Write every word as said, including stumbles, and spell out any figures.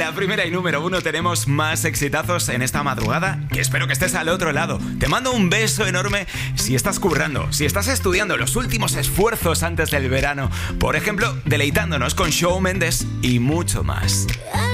la primera y número uno tenemos más exitazos en esta madrugada, que espero que estés al otro lado. Te mando un beso enorme si estás currando, si estás estudiando, los últimos esfuerzos antes del verano. Por ejemplo, deleitándonos con Shawn Mendes y mucho más.